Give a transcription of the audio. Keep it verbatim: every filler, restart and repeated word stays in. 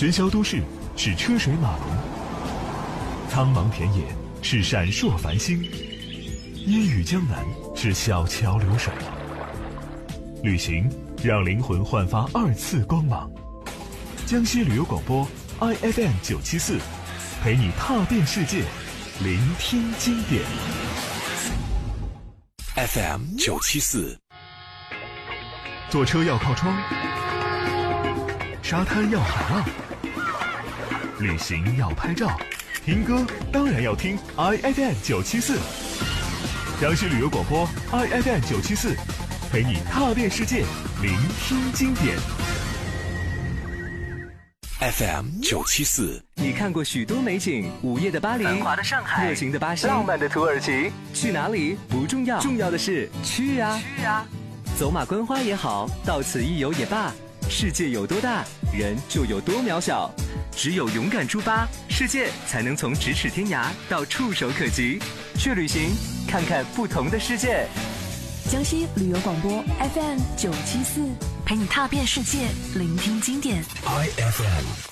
喧嚣都市是车水马龙，苍茫田野是闪烁繁星，烟雨江南是小桥流水。旅行让灵魂焕发二次光芒。江西旅游广播 I F M 九七四，陪你踏遍世界，聆听经典。 F M 九七四， 坐车要靠窗，沙滩要海浪，旅行要拍照，听歌当然要听 I F M 九七四。江西旅游广播 I F M 九七四，陪你踏遍世界，聆听经典。 F M 九七四， 你看过许多美景，午夜的巴黎，繁华的上海，热情的巴西，浪漫的土耳其。去哪里不重要，重要的是去啊！去啊！走马观花也好，到此一游也罢，世界有多大，人就有多渺小。只有勇敢出发，世界才能从咫尺天涯到触手可及。去旅行，看看不同的世界。 江西旅游广播 F M 九七四，陪你踏遍世界，聆听经典。 I F M